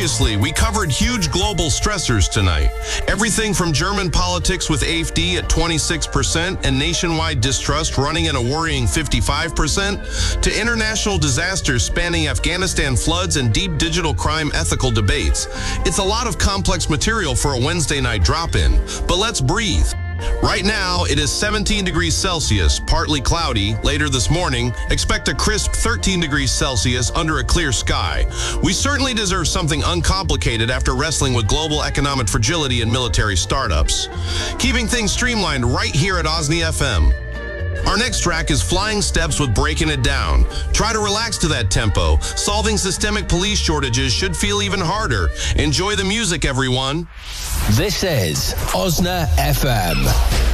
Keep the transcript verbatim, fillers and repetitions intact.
Previously, we covered huge global stressors tonight. Everything from German politics with A F D at twenty-six percent and nationwide distrust running at a worrying fifty-five percent, to international disasters spanning Afghanistan floods and deep digital crime ethical debates. It's a lot of complex material for a Wednesday night drop-in, but let's breathe. Right now, it is seventeen degrees Celsius, partly cloudy. Later this morning, expect a crisp thirteen degrees Celsius under a clear sky. We certainly deserve something uncomplicated after wrestling with global economic fragility and military startups. Keeping things streamlined right here at Osney F M. Our next track is Flying Steps with Breaking It Down. Try to relax to that tempo. Solving systemic police shortages should feel even harder. Enjoy the music, everyone. This is Osna F M.